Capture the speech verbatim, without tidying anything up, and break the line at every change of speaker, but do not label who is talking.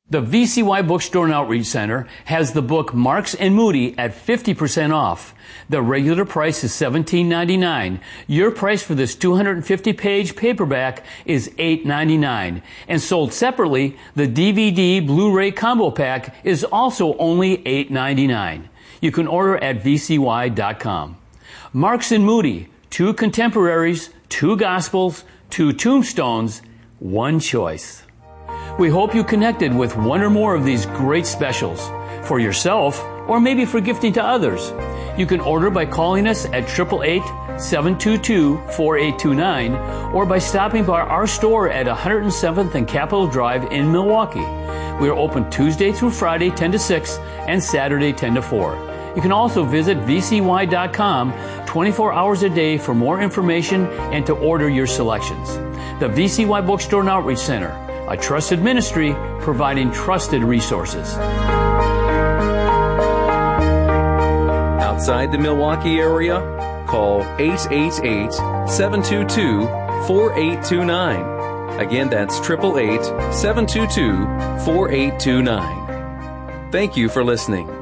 The V C Y Bookstore and Outreach Center has the book Marks and Moody at fifty percent off. The regular price is seventeen ninety-nine. Your price for this two hundred fifty page paperback is eight ninety-nine. And sold separately, the D V D Blu-ray combo pack is also only eight ninety-nine. You can order at V C Y dot com. Marks and Moody, two contemporaries, two gospels, two tombstones, one choice. We hope you connected with one or more of these great specials for yourself or maybe for gifting to others. You can order by calling us at eight eight eight, seven two two, four eight two nine or by stopping by our store at one hundred seventh and Capitol Drive in Milwaukee. We are open Tuesday through Friday ten to six and Saturday ten to four. You can also visit V C Y dot com twenty-four hours a day for more information and to order your selections. The V C Y Bookstore and Outreach Center, a trusted ministry providing trusted resources.
Outside the Milwaukee area, call eight eight eight, seven two two, four eight two nine. Again, that's eight eight eight, seven two two, four eight two nine. Thank you for listening.